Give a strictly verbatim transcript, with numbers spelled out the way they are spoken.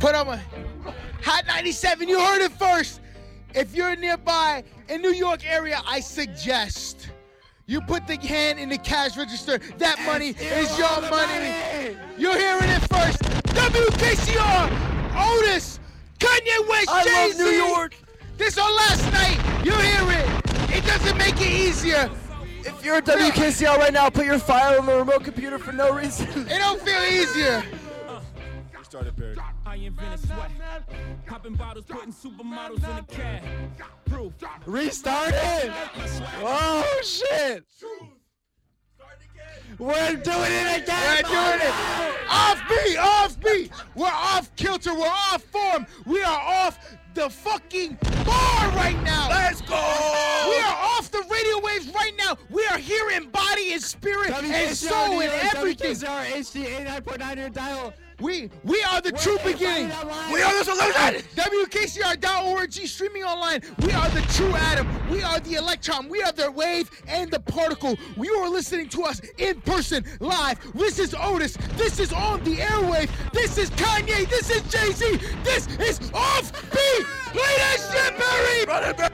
Put on my Hot ninety-seven, you heard it first. If you're nearby in New York area, I suggest you put the hand in the cash register. That money is your money. You're hearing it first. W K C R, Otis, Kanye West, I Jay-Z. love New York. This on last night. You hear it. It doesn't make it easier. If you're at W K C R right now, put your file on the remote computer for no reason. It don't feel easier. Started, Barry. I invented sweat. Popping bottles, putting supermodels in a cab. Proof. Restart it! Oh shit! We're doing it again! We're doing it! Off beat! Off beat! We're off kilter! We're off form! We are off the fucking bar right now! Let's go! We are off the radio waves right now! We are here in body and spirit and soul and everything! W K C R H D eighty-nine point nine, your dial. We we are the true beginning. We are the solution. W K C R dot org, streaming online. We are the true atom. We are the electron. We are the wave and the particle. You are listening to us in person, live. This is Otis. This is on the airwave. This is Kanye. This is Jay-Z. This is Offbeat. Play that shit, Barry. Run it, Barry.